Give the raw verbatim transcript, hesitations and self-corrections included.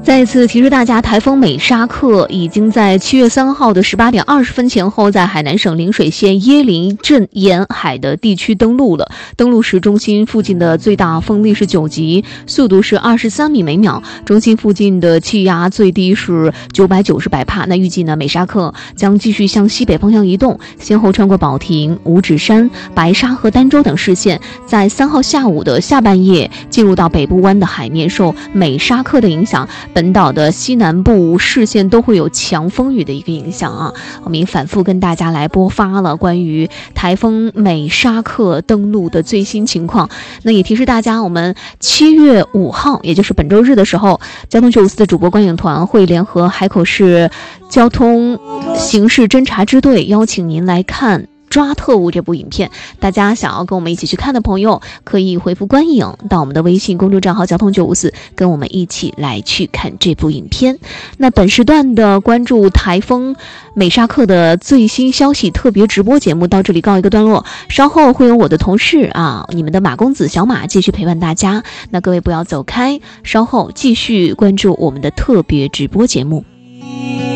再次提示大家，台风美沙克已经在七月三号的十八点二十分前后，在海南省陵水县椰林镇沿海的地区登陆了。登陆时，中心附近的最大风力是九级，速度是二十三米每秒。中心附近的气压最低是九百九十百帕。那预计呢，美沙克将继续向西北方向移动，先后穿过保亭、五指山、白沙和儋州等市县，在三号下午的下半夜进入到北部湾的海面。受美沙克的影响，本岛的西南部市县都会有强风雨的一个影响啊。我们也反复跟大家来播发了关于台风美沙克登陆的最新情况。那也提示大家，我们七月五号，也就是本周日的时候，交通九五四的主播观影团会联合海口市交通刑事侦查支队，邀请您来看抓特务这部影片。大家想要跟我们一起去看的朋友，可以回复观影到我们的微信公众账号交通九五四，跟我们一起来去看这部影片。那本时段的关注台风美沙克的最新消息特别直播节目到这里告一个段落，稍后会有我的同事啊，你们的马公子小马继续陪伴大家。那各位不要走开，稍后继续关注我们的特别直播节目。